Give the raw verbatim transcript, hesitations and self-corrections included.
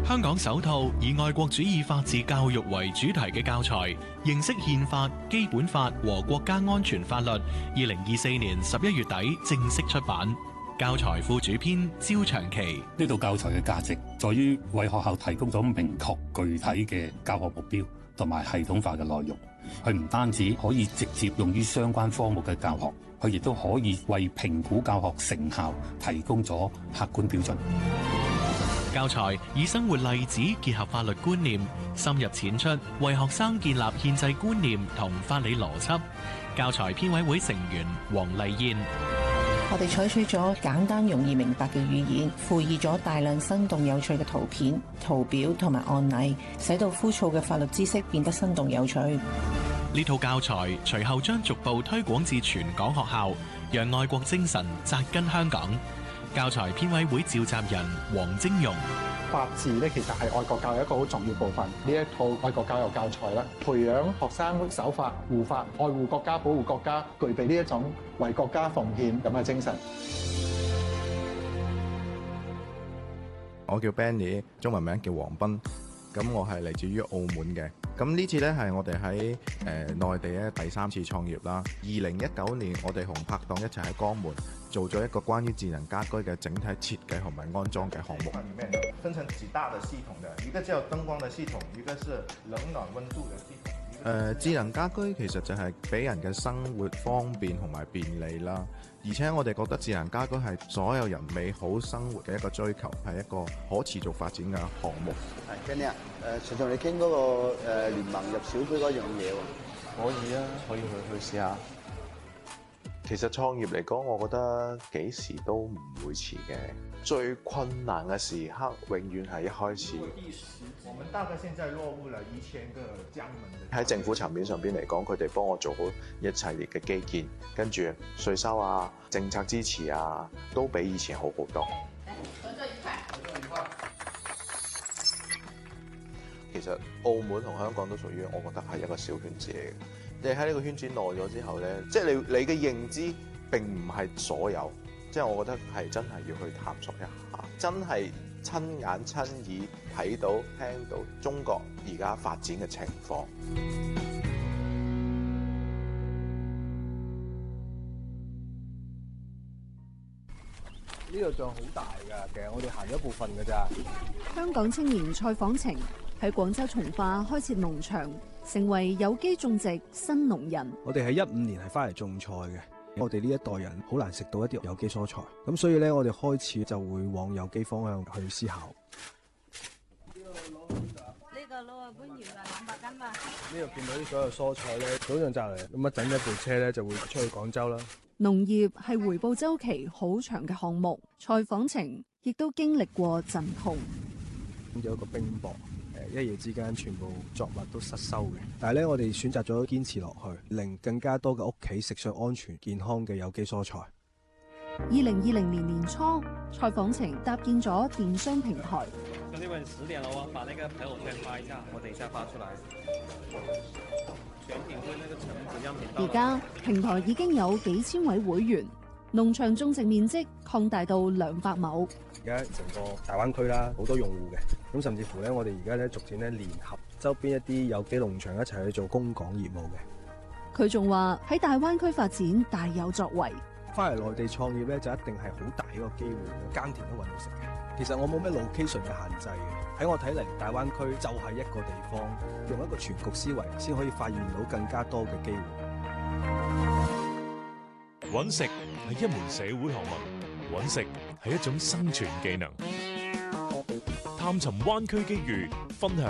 香港首套以愛國主義法治教育為主題嘅教材，認識憲法、基本法和國家安全法律。二零二四年十一月底正式出版。教材副主編焦長期： 呢套教材嘅價值在於為學校提供咗明確具體嘅教學目標同埋系統化嘅內容。佢唔單止可以直接用於相關科目嘅教學，佢亦都可以為評估教學成效提供咗客觀標準。 教材以生活例子結合法律觀念，深入淺出，為學生建立憲制觀念同法理邏輯。教材編委會成員黃麗燕： 我哋採取咗簡單容易明白嘅語言，附以咗大量生動有趣嘅圖片、圖表同埋案例，使到枯燥嘅法律知識變得生動有趣。 呢套教材隨後將逐步推廣至全港學校，讓愛國精神扎根香港。教材編委會召集人黃晶容： 法治咧，其實係愛國教育一個好重要部分。呢一套愛國教育教材咧，培養學生守法、護法、愛護國家、保護國家，具備呢一種為國家奉獻咁嘅精神。 我叫 Benny， 中文名叫黃斌。咁我係嚟自於澳門嘅。咁呢次呢，係我哋喺誒內地咧第三次創業啦。二零一九年，我哋同拍檔一齊喺江門做咗一個關於智能家居嘅整體設計同埋安裝嘅項目。 裡面分成幾大的系統嘅，一個叫燈光嘅系統，一個是冷暖溫度嘅系統。 誒、呃、智能家居其實就係俾人嘅生活方便同埋便利啦，而且我哋覺得智能家居係所有人美好生活嘅一個追求，係一個可持續發展嘅項目。 係 Benny 啊，誒隨同你傾嗰個誒聯盟入小區嗰樣嘢喎。 可以啊，可以去去試下。其實創業嚟講，我覺得幾時都唔會遲嘅。最困難嘅時刻，永遠係一開始。 我們大概現在落戶了一千個江門。 喺政府層面上邊嚟講，佢哋幫我做好一系列嘅基建，跟住稅收啊、政策支持啊，都比以前好好多。 合作愉快，合作愉快。 其實澳門同香港都屬於，我覺得係一個小圈子嚟嘅。你喺呢個圈子耐咗之後咧，即係你你嘅認知並唔係所有，即係我覺得係真係要去探索一下，真係親眼親耳睇到聽到中國而家發展嘅情況。 呢度仲好大㗎，其實我哋行咗一部分㗎咋。 香港青年蔡訪程喺廣州從化開設農場，成為有機種植新農人。 我哋喺一五年係翻嚟種菜嘅，我哋呢一代人好難食到一啲有機蔬菜，咁所以咧我哋開始就會往有機方向去思考。 呢個攞啊本葉啊兩百斤吧。 呢度見到啲所有蔬菜咧，早上摘嚟，咁一陣一部車咧就會出去廣州啦。 農業係回報週期好長嘅項目，蔡訪程亦都經歷過陣痛。 有一個冰雹。一夜之間全部作物都失收嘅，但係咧我哋選擇咗堅持落去，令更加多嘅屋企食上安全健康嘅有機蔬菜。 二零二零年年初，蔡訪程搭建咗電商平台。 兄弟們十點了啊，把那個朋友圈發一下，我等一下發出來。選品會那個橙子樣品。 而家平台已經有幾千位會員，農場種植面積擴大到兩百畝。 而家成個大灣區啦，好多用戶嘅，咁甚至乎咧，我哋而家咧逐漸咧聯合周邊一啲有機農場一齊去做供港業務嘅。 佢仲話喺大灣區發展大有作為。 翻嚟內地創業咧，就一定係好大一個機會，耕田都揾到食嘅。其實我冇咩 location 嘅限制嘅，喺我睇嚟，大灣區就係一個地方，用一個全局思維，先可以發現到更加多嘅機會。 揾食係一門社會學問，揾食係一種生存技能。探尋灣區機遇，分享